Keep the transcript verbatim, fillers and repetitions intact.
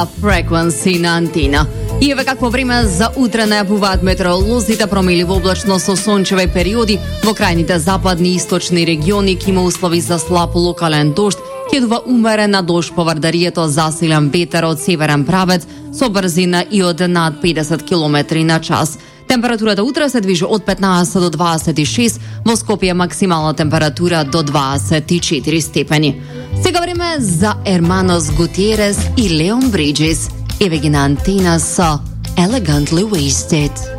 Frequency na Antena. И еве какво време за утре најавуваат метеоролозите: промеливо облачно со сончеви периоди, во крајните западни и источни региони ќе има услови за слаб локален дожд, ќе дува умерена дожд по Вардарието, засилен ветер од северен правец со брзина и од над педесет километри на час. Температурата утре се движи од петнаесет до дваесет и шест, во Скопје максимална температура до дваесет и четири степени. Сега време за Ерманос Гутиерес и Леон Бриджес. Еве ги на Антена со Elegantly Wasted.